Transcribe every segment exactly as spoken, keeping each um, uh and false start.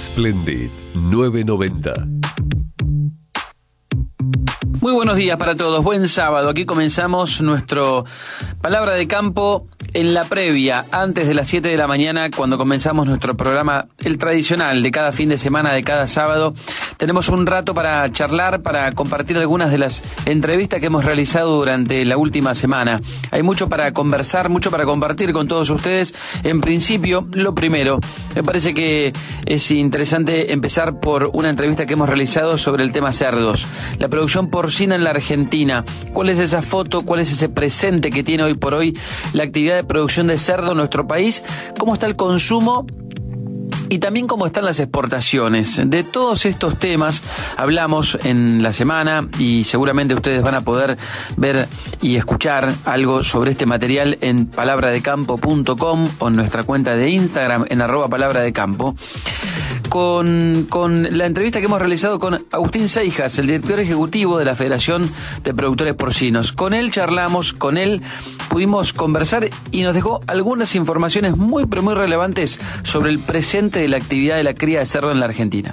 Splendid nueve noventa. Muy buenos días para todos, buen sábado. Aquí comenzamos nuestro Palabra de Campo en la previa, antes de las siete de la mañana, cuando comenzamos nuestro programa, el tradicional de cada fin de semana, de cada sábado. Tenemos un rato para charlar, para compartir algunas de las entrevistas que hemos realizado durante la última semana. Hay mucho para conversar, mucho para compartir con todos ustedes. En principio, lo primero, me parece que es interesante empezar por una entrevista que hemos realizado sobre el tema cerdos, la producción porcina en la Argentina. ¿Cuál es esa foto? ¿Cuál es ese presente que tiene hoy por hoy la actividad de producción de cerdo en nuestro país? ¿Cómo está el consumo? Y también cómo están las exportaciones. De todos estos temas hablamos en la semana y seguramente ustedes van a poder ver y escuchar algo sobre este material en palabra de campo punto com o en nuestra cuenta de Instagram en arroba palabra de campo. Con, con la entrevista que hemos realizado con Agustín Seijas, el director ejecutivo de la Federación de Productores Porcinos. Con él charlamos, con él pudimos conversar y nos dejó algunas informaciones muy pero muy relevantes sobre el presente de la actividad de la cría de cerdo en la Argentina.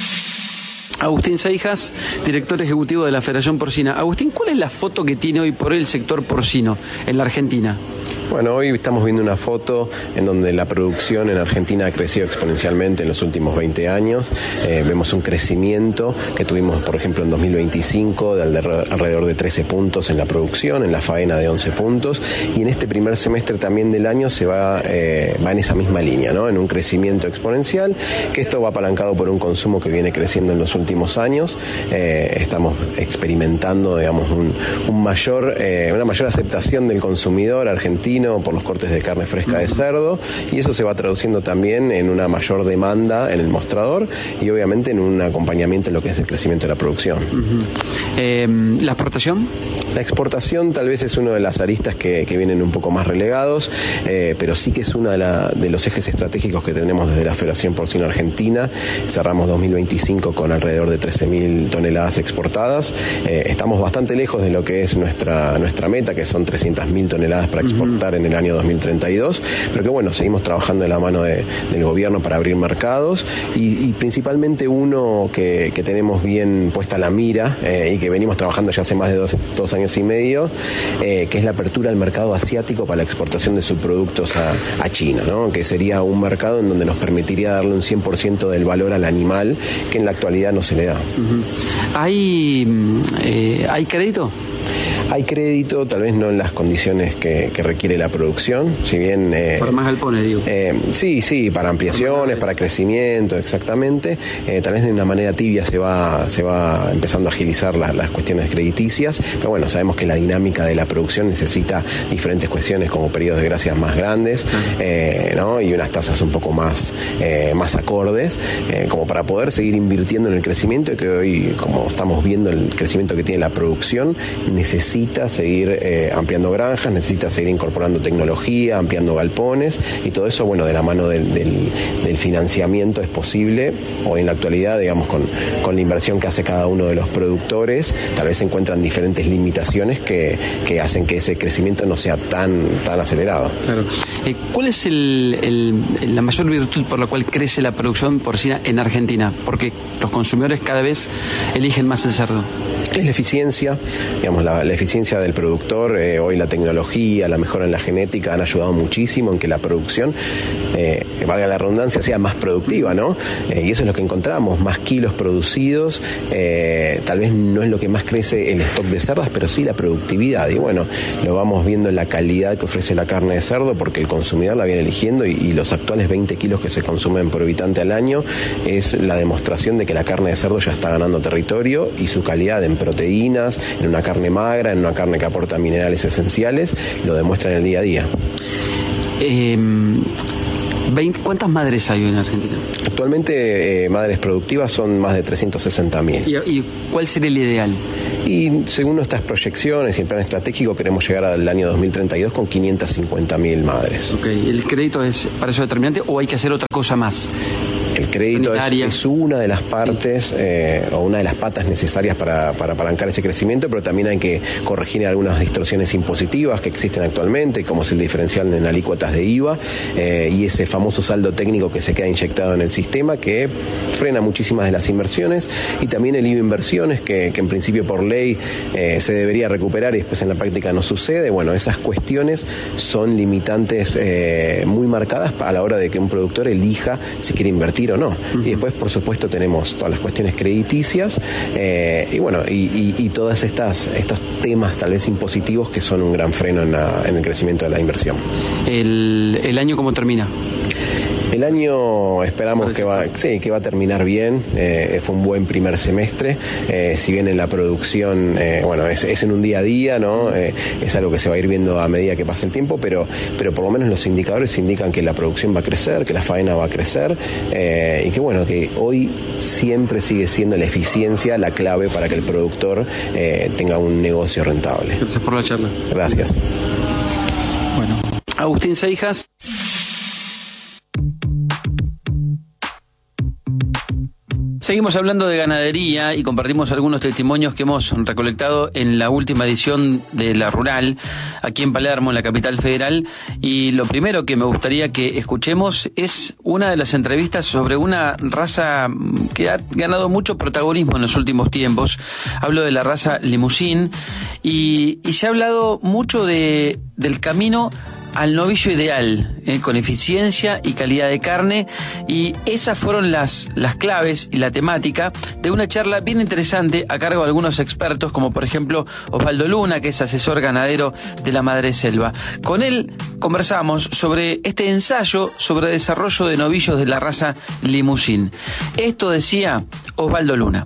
Agustín Seijas, director ejecutivo de la Federación Porcina. Agustín, ¿cuál es la foto que tiene hoy por hoy el sector porcino en la Argentina? Bueno, hoy estamos viendo una foto en donde la producción en Argentina ha crecido exponencialmente en los últimos veinte años. Eh, vemos un crecimiento que tuvimos, por ejemplo, en dos mil veinticinco de alrededor de trece puntos en la producción, en la faena de once puntos, y en este primer semestre también del año se va, eh, va en esa misma línea, ¿no? En un crecimiento exponencial, que esto va apalancado por un consumo que viene creciendo en los últimos años. Eh, estamos experimentando, digamos, un, un mayor, eh, una mayor aceptación del consumidor argentino por los cortes de carne fresca de cerdo, y eso se va traduciendo también en una mayor demanda en el mostrador y obviamente en un acompañamiento en lo que es el crecimiento de la producción. Uh-huh. Eh, ¿La exportación? La exportación tal vez es una de las aristas que, que vienen un poco más relegados, eh, pero sí que es uno de, la, de los ejes estratégicos que tenemos desde la Federación Porcina Argentina. Cerramos dos mil veinticinco con alrededor de trece mil toneladas exportadas. Eh, estamos bastante lejos de lo que es nuestra, nuestra meta, que son trescientas mil toneladas para exportar uh-huh. en el año dos mil treinta y dos, pero que bueno, seguimos trabajando de la mano de, del gobierno para abrir mercados y, y principalmente uno que, que tenemos bien puesta la mira eh, y que venimos trabajando ya hace más de dos, dos años y medio, eh, que es la apertura al mercado asiático para la exportación de subproductos a, a China, ¿no? Que sería un mercado en donde nos permitiría darle un cien por ciento del valor al animal que en la actualidad no se le da. Uh-huh. ¿Hay, eh, ¿hay crédito? Hay crédito, tal vez no en las condiciones que, que requiere la producción, si bien... Eh, para más galpones, digo. Eh, sí, sí, para ampliaciones, para crecimiento, exactamente. Eh, tal vez de una manera tibia se va, se va empezando a agilizar la, las cuestiones crediticias, pero bueno, sabemos que la dinámica de la producción necesita diferentes cuestiones como periodos de gracia más grandes, eh, ¿no? Y unas tasas un poco más, eh, más acordes, eh, como para poder seguir invirtiendo en el crecimiento, y que hoy, como estamos viendo el crecimiento que tiene la producción, necesita seguir eh, ampliando granjas, necesita seguir incorporando tecnología, ampliando galpones, y todo eso, bueno, de la mano del, del, del financiamiento es posible. Hoy en la actualidad, digamos, con, con la inversión que hace cada uno de los productores, tal vez se encuentran diferentes limitaciones que, que hacen que ese crecimiento no sea tan, tan acelerado. Claro. Eh, ¿Cuál es el, el, la mayor virtud por la cual crece la producción porcina en Argentina? Porque los consumidores cada vez eligen más el cerdo. Es la eficiencia, digamos, la, la eficiencia del productor. Eh, hoy la tecnología, la mejora en la genética han ayudado muchísimo en que la producción, eh, valga la redundancia, sea más productiva, ¿no? Eh, y eso es lo que encontramos, más kilos producidos. Eh, tal vez no es lo que más crece el stock de cerdas, pero sí la productividad. Y bueno, lo vamos viendo en la calidad que ofrece la carne de cerdo, porque el consumidor la viene eligiendo, y, y los actuales veinte kilos que se consumen por habitante al año es la demostración de que la carne de cerdo ya está ganando territorio, y su calidad en proteínas, en una carne magra, en una carne que aporta minerales esenciales, lo demuestra en el día a día. Eh, veinte, ¿Cuántas madres hay hoy en Argentina? Actualmente eh, madres productivas son más de trescientos sesenta mil. ¿Y, ¿Y cuál sería el ideal? Y según nuestras proyecciones y el plan estratégico, queremos llegar al año dos mil treinta y dos con quinientas cincuenta mil madres. Ok, ¿el crédito es para eso determinante o hay que hacer otra cosa más? el crédito es, es una de las partes sí. eh, o una de las patas necesarias para, para apalancar ese crecimiento, pero también hay que corregir algunas distorsiones impositivas que existen actualmente, como es el diferencial en alícuotas de I V A eh, y ese famoso saldo técnico que se queda inyectado en el sistema que frena muchísimas de las inversiones, y también el I V A inversiones que, que en principio por ley eh, se debería recuperar y después en la práctica no sucede. Bueno, esas cuestiones son limitantes eh, muy marcadas a la hora de que un productor elija si quiere invertir o no. Uh-huh. Y después, por supuesto, tenemos todas las cuestiones crediticias eh, y bueno, y, y, y todas estas estos temas tal vez impositivos que son un gran freno en, la, en el crecimiento de la inversión. ¿El, el año cómo termina? El año esperamos que va, sí, que va a terminar bien, eh, fue un buen primer semestre, eh, si bien en la producción, eh, bueno, es, es en un día a día, ¿no? Eh, es algo que se va a ir viendo a medida que pasa el tiempo, pero, pero por lo menos los indicadores indican que la producción va a crecer, que la faena va a crecer, eh, y que bueno, que hoy siempre sigue siendo la eficiencia la clave para que el productor eh, tenga un negocio rentable. Gracias por la charla. Gracias. Bueno, Agustín Seijas. Seguimos hablando de ganadería y compartimos algunos testimonios que hemos recolectado en la última edición de La Rural, aquí en Palermo, en la capital federal. Y lo primero que me gustaría que escuchemos es una de las entrevistas sobre una raza que ha ganado mucho protagonismo en los últimos tiempos. Hablo de la raza Limousin y, y se ha hablado mucho de, del camino al novillo ideal, eh, con eficiencia y calidad de carne, y esas fueron las, las claves y la temática de una charla bien interesante a cargo de algunos expertos, como por ejemplo Osvaldo Luna, que es asesor ganadero de la Madreselva. Con él conversamos sobre este ensayo sobre desarrollo de novillos de la raza Limousin. Esto decía Osvaldo Luna.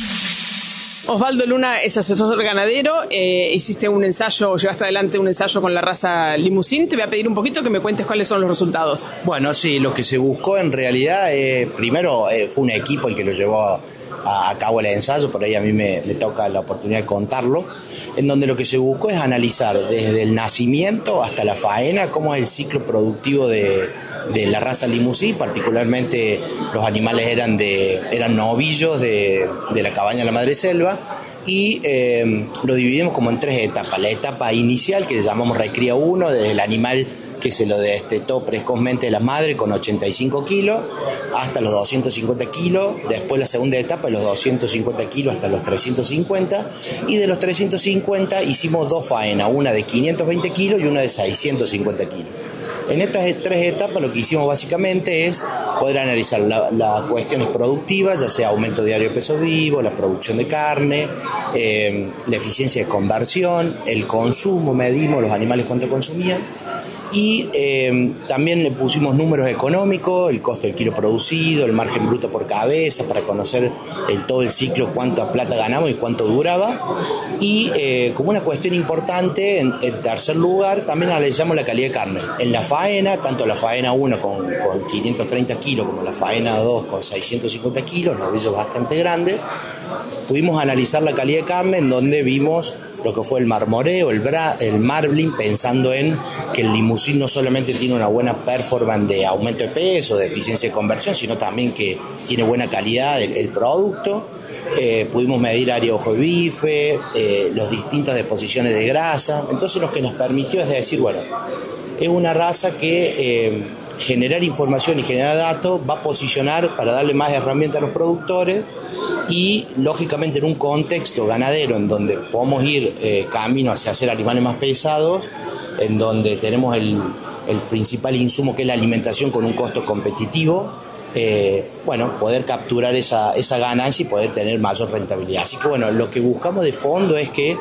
Osvaldo Luna es asesor ganadero, eh, hiciste un ensayo, llevaste adelante un ensayo con la raza Limousin. Te voy a pedir un poquito que me cuentes cuáles son los resultados. Bueno, sí, lo que se buscó en realidad, eh, primero eh, fue un equipo el que lo llevó a, a cabo el ensayo, por ahí a mí me, me toca la oportunidad de contarlo, en donde lo que se buscó es analizar desde el nacimiento hasta la faena cómo es el ciclo productivo de, de la raza Limousin. Particularmente los animales eran, de, eran novillos de, de la cabaña de la Madreselva, y eh, lo dividimos como en tres etapas. La etapa inicial, que le llamamos recría uno, desde el animal que se lo destetó precozmente de la madre con ochenta y cinco kilos hasta los doscientos cincuenta kilos. Después la segunda etapa, de los doscientos cincuenta kilos hasta los trescientos cincuenta, y de los trescientos cincuenta hicimos dos faenas, una de quinientos veinte kilos y una de seiscientos cincuenta kilos. En estas tres etapas lo que hicimos básicamente es poder analizar las la cuestiones productivas, ya sea aumento diario de peso vivo, la producción de carne, eh, la eficiencia de conversión, el consumo, medimos los animales cuánto consumían, y eh, también le pusimos números económicos, el costo del kilo producido, el margen bruto por cabeza, para conocer en todo el ciclo cuánta plata ganamos y cuánto duraba. Y eh, como una cuestión importante, en, en tercer lugar, también analizamos la calidad de carne. En la faena, tanto la faena uno con, con quinientos treinta kilos como la faena dos con seiscientos cincuenta kilos, novillos bastante grandes, pudimos analizar la calidad de carne, en donde vimos lo que fue el marmoreo, el, bra, el marbling, pensando en que el Limousin no solamente tiene una buena performance de aumento de peso, de eficiencia de conversión, sino también que tiene buena calidad el, el producto. Eh, pudimos medir área de ojo de bife, eh, las distintas disposiciones de grasa. Entonces lo que nos permitió es decir, bueno, es una raza que eh, generar información y generar datos va a posicionar para darle más herramientas a los productores, y lógicamente en un contexto ganadero en donde podemos ir eh, camino hacia hacer animales más pesados, en donde tenemos el, el principal insumo, que es la alimentación, con un costo competitivo, eh, bueno, poder capturar esa, esa ganancia y poder tener mayor rentabilidad. Así que bueno, lo que buscamos de fondo es que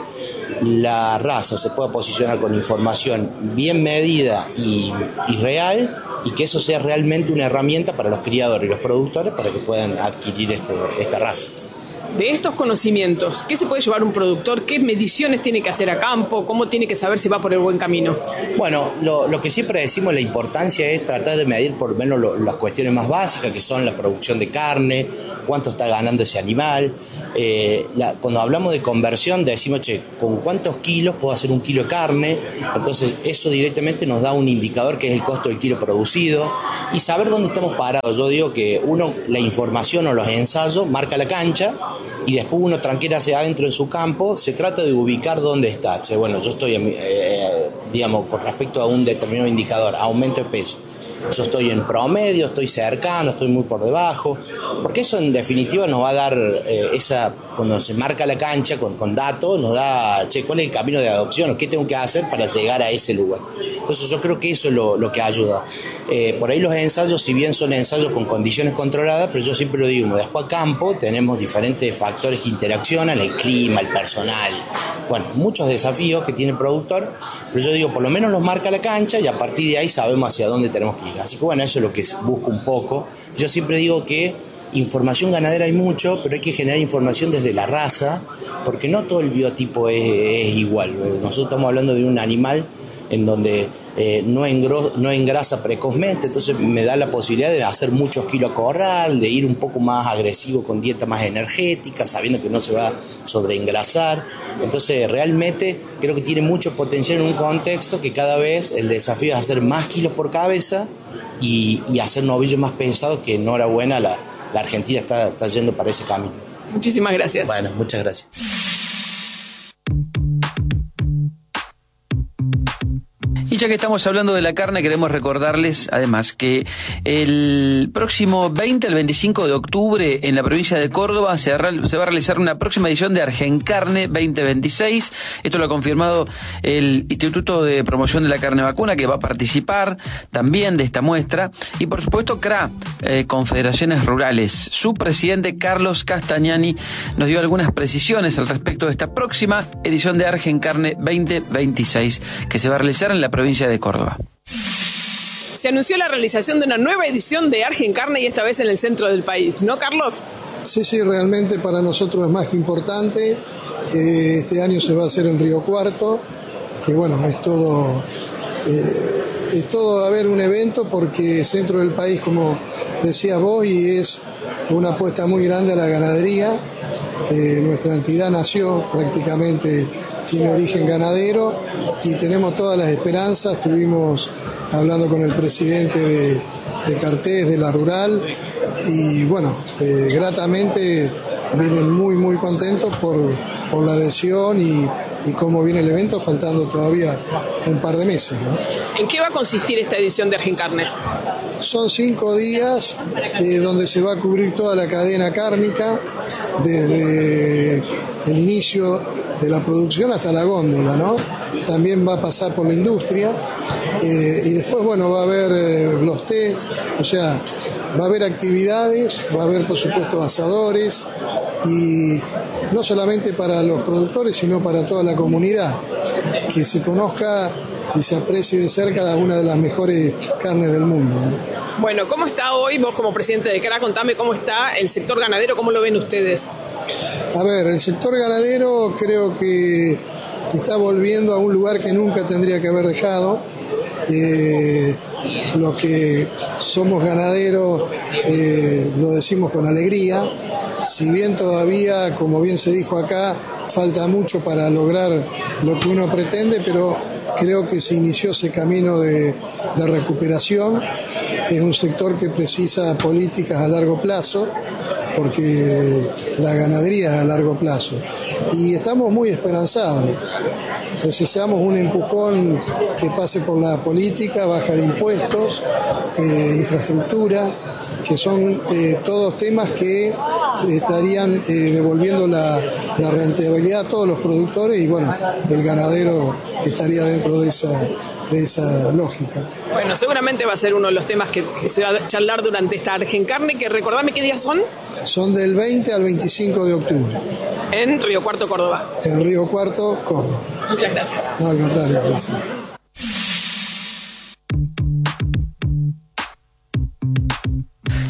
la raza se pueda posicionar con información bien medida y, y real, y que eso sea realmente una herramienta para los criadores y los productores para que puedan adquirir este, esta raza. De estos conocimientos, ¿qué se puede llevar un productor? ¿Qué mediciones tiene que hacer a campo? ¿Cómo tiene que saber si va por el buen camino? Bueno, lo, lo que siempre decimos, la importancia es tratar de medir por lo menos lo, las cuestiones más básicas, que son la producción de carne, cuánto está ganando ese animal. Eh, la, cuando hablamos de conversión, decimos, che, ¿con cuántos kilos puedo hacer un kilo de carne? Entonces, eso directamente nos da un indicador que es el costo del kilo producido y saber dónde estamos parados. Yo digo que uno, la información o los ensayos, marca la cancha, y después uno tranquila hacia adentro en su campo, se trata de ubicar dónde está. Che, bueno, yo estoy, eh, digamos, con respecto a un determinado indicador, aumento de peso. Yo estoy en promedio, estoy cercano, estoy muy por debajo, porque eso en definitiva nos va a dar eh, esa, cuando se marca la cancha con, con datos, nos da, che, ¿cuál es el camino de adopción? ¿Qué tengo que hacer para llegar a ese lugar? Entonces yo creo que eso es lo, lo que ayuda. Eh, por ahí los ensayos, si bien son ensayos con condiciones controladas, pero yo siempre lo digo, después a campo tenemos diferentes factores que interaccionan, el clima, el personal, bueno, muchos desafíos que tiene el productor, pero yo digo, por lo menos los marca la cancha y a partir de ahí sabemos hacia dónde tenemos que ir. Así que bueno, eso es lo que busco un poco. Yo siempre digo que información ganadera hay mucho, pero hay que generar información desde la raza, porque no todo el biotipo es, es igual. Nosotros estamos hablando de un animal en donde eh, no, engro, no engrasa precozmente, entonces me da la posibilidad de hacer muchos kilos a corral, de ir un poco más agresivo con dieta más energética, sabiendo que no se va a sobreengrasar. Entonces realmente creo que tiene mucho potencial en un contexto que cada vez el desafío es hacer más kilos por cabeza y, y hacer novillos más pesados, que enhorabuena, la, la Argentina está, está yendo para ese camino. Muchísimas gracias. Bueno, muchas gracias. Y ya que estamos hablando de la carne, queremos recordarles además que el próximo veinte al veinticinco de octubre en la provincia de Córdoba se va a realizar una próxima edición de Argencarne veinte veintiséis. Esto lo ha confirmado el Instituto de Promoción de la Carne Vacuna, que va a participar también de esta muestra. Y por supuesto C R A, eh, Confederaciones Rurales. Su presidente Carlos Castagnani nos dio algunas precisiones al respecto de esta próxima edición de Argencarne veinte veintiséis que se va a realizar en la provincia de Córdoba. Se anunció la realización de una nueva edición de Argencarne y esta vez en el centro del país, ¿no, Carlos? Sí, sí, realmente para nosotros es más que importante. Eh, este año se va a hacer en Río Cuarto, que bueno, es todo, eh, es todo a ver un evento porque centro del país, como decías vos, y es una apuesta muy grande a la ganadería. Eh, nuestra entidad nació prácticamente, tiene origen ganadero y tenemos todas las esperanzas. Estuvimos hablando con el presidente de, de Cartés, de la Rural, y bueno, eh, gratamente vienen muy muy contentos por, por la adhesión y, y cómo viene el evento, faltando todavía un par de meses, ¿no? ¿En qué va a consistir esta edición de Argencarne? Son cinco días eh, donde se va a cubrir toda la cadena cárnica, desde el inicio de la producción hasta la góndola, ¿no? También va a pasar por la industria eh, y después, bueno, va a haber eh, los test, o sea, va a haber actividades, va a haber, por supuesto, asadores, y no solamente para los productores, sino para toda la comunidad, que se conozca y se aprecie de cerca alguna de las mejores carnes del mundo, ¿no? Bueno, ¿cómo está hoy, vos como presidente de C R A, contame cómo está el sector ganadero, cómo lo ven ustedes? A ver, el sector ganadero creo que está volviendo a un lugar que nunca tendría que haber dejado. Eh, lo que somos ganaderos eh, lo decimos con alegría, si bien todavía, como bien se dijo acá, falta mucho para lograr lo que uno pretende, pero creo que se inició ese camino de, de recuperación. Es un sector que precisa políticas a largo plazo, porque la ganadería es a largo plazo, y estamos muy esperanzados. Necesitamos un empujón que pase por la política, baja de impuestos, eh, infraestructura, que son eh, todos temas que estarían eh, devolviendo la, la rentabilidad a todos los productores, y bueno, el ganadero estaría dentro de esa, de esa lógica. Bueno, seguramente va a ser uno de los temas que se va a charlar durante esta Argencarne, que recordame qué días son. Son del veinte al veinticinco de octubre. En Río Cuarto, Córdoba. En Río Cuarto, Córdoba. Muchas gracias. No, al contrario, gracias.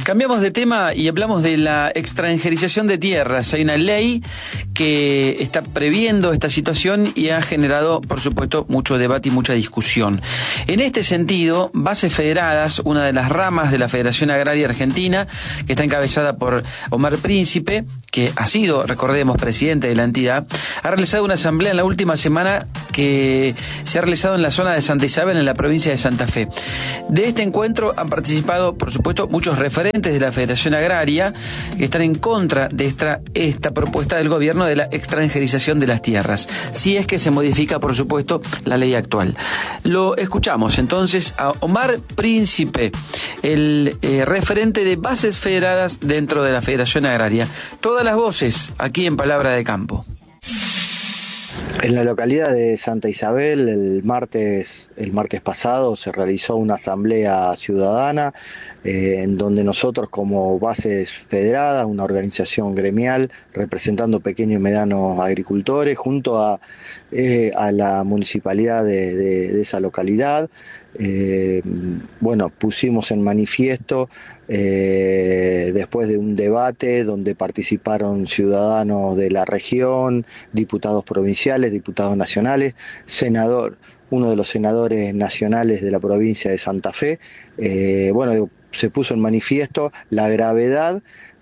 Cambiamos de tema y hablamos de la extranjerización de tierras. Hay una ley que está previendo esta situación y ha generado, por supuesto, mucho debate y mucha discusión. En este sentido, Bases Federadas, una de las ramas de la Federación Agraria Argentina, que está encabezada por Omar Príncipe, que ha sido, recordemos, presidente de la entidad, ha realizado una asamblea en la última semana que se ha realizado en la zona de Santa Isabel, en la provincia de Santa Fe. De este encuentro han participado, por supuesto, muchos referentes de la Federación Agraria que están en contra de esta, esta propuesta del gobierno de la extranjerización de las tierras, si es que se modifica, por supuesto, la ley actual. Lo escuchamos entonces a Omar Príncipe, el eh, referente de Bases Federadas dentro de la Federación Agraria. Todas las voces aquí en Palabra de Campo. En la localidad de Santa Isabel, el martes, el martes pasado se realizó una asamblea ciudadana eh, en donde nosotros, como Bases Federadas, una organización gremial representando pequeños y medianos agricultores, junto a, eh, a la municipalidad de, de, de esa localidad, eh, bueno, pusimos en manifiesto eh, después de un debate donde participaron ciudadanos de la región, diputados provinciales, diputados nacionales, senador, uno de los senadores nacionales de la provincia de Santa Fe, eh, bueno, se puso en manifiesto la gravedad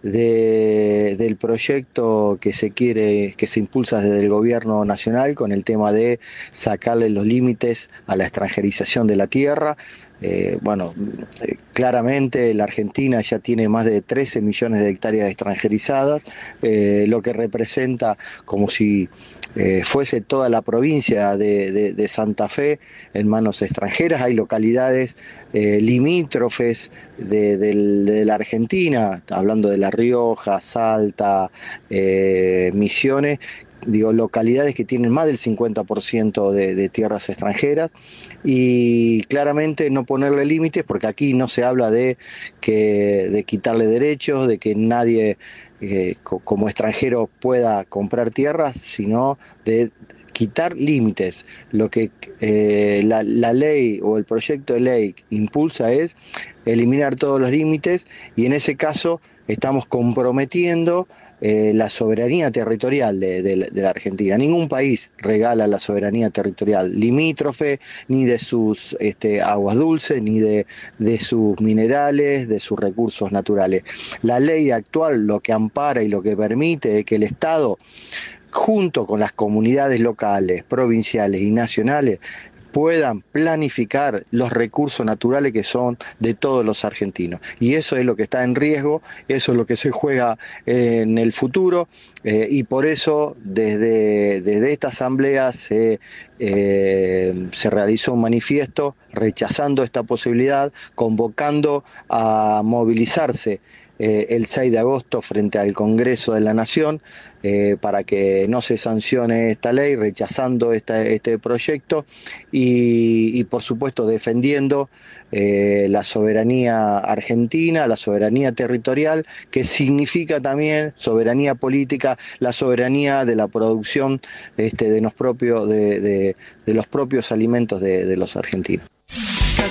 de, del proyecto que se quiere, que se impulsa desde el gobierno nacional con el tema de sacarle los límites a la extranjerización de la tierra. Eh, bueno, eh, claramente la Argentina ya tiene más de trece millones de hectáreas extranjerizadas, eh, lo que representa como si eh, fuese toda la provincia de, de, de Santa Fe en manos extranjeras. Hay localidades eh, limítrofes de, de, de la Argentina, hablando de La Rioja, Salta, eh, Misiones, digo, localidades que tienen más del cincuenta por ciento de, de tierras extranjeras, y claramente no ponerle límites, porque aquí no se habla de que de quitarle derechos, de que nadie eh, co- como extranjero pueda comprar tierras, sino de quitar límites. Lo que eh, la, la ley o el proyecto de ley impulsa es eliminar todos los límites, y en ese caso estamos comprometiendo Eh, la soberanía territorial de, de, de la Argentina. Ningún país regala la soberanía territorial limítrofe, ni de sus este, aguas dulces, ni de, de sus minerales, de sus recursos naturales. La ley actual lo que ampara y lo que permite es que el Estado, junto con las comunidades locales, provinciales y nacionales, puedan planificar los recursos naturales que son de todos los argentinos. Y eso es lo que está en riesgo, eso es lo que se juega en el futuro, eh, y por eso desde, desde esta asamblea se, eh, se realizó un manifiesto rechazando esta posibilidad, convocando a movilizarse Eh, el seis de agosto frente al Congreso de la Nación eh, para que no se sancione esta ley, rechazando esta, este proyecto y, y por supuesto defendiendo eh, la soberanía argentina, la soberanía territorial, que significa también soberanía política, la soberanía de la producción este, de, los propios, de, de, de los propios alimentos de, de los argentinos.